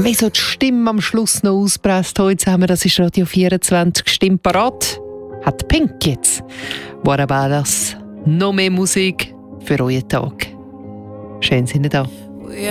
Wie so die Stimme am Schluss noch auspresst heute zusammen, das ist Radio 24 Stimme parat. Hat Pink jetzt. What about us? Noch mehr Musik für euren Tag. Schön sind ihr da.